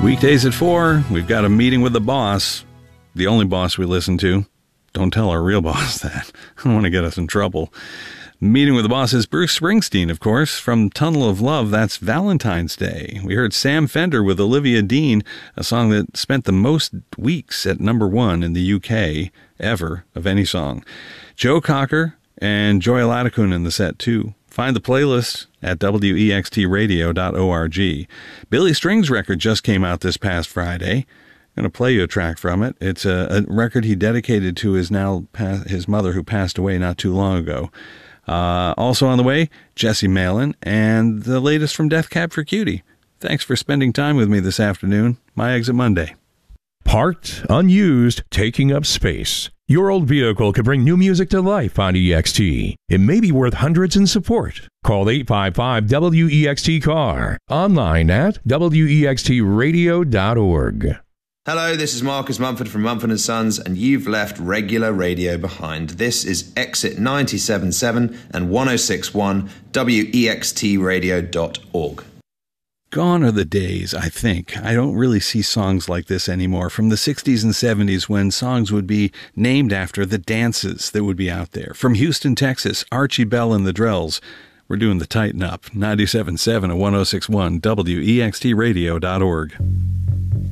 Weekdays at 4, we've got a meeting with the boss, the only boss we listen to. Don't tell our real boss that. I don't want to get us in trouble. Meeting with the boss is Bruce Springsteen, of course. From Tunnel of Love, that's Valentine's Day. We heard Sam Fender with Olivia Dean, a song that spent the most weeks at #1 in the UK ever of any song. Joe Cocker and Joy Ladakun in the set, too. Find the playlist at wextradio.org. Billy String's record just came out this past Friday. I'm going to play you a track from it. It's a record he dedicated to his mother, who passed away not too long ago. Also on the way, Jesse Malin and the latest from Death Cab for Cutie. Thanks for spending time with me this afternoon. My Exit Monday. Parked, unused, taking up space. Your old vehicle could bring new music to life on EXT. It may be worth hundreds in support. Call 855-WEXT-CAR. Online at wextradio.org. Hello, this is Marcus Mumford from Mumford & Sons, and you've left regular radio behind. This is Exit 97.7 and 106.1 wextradio.org. Gone are the days, I think. I don't really see songs like this anymore from the 60s and 70s when songs would be named after the dances that would be out there. From Houston, Texas, Archie Bell and the Drells. We're doing the Tighten Up. 97.7 and 106.1 wextradio.org.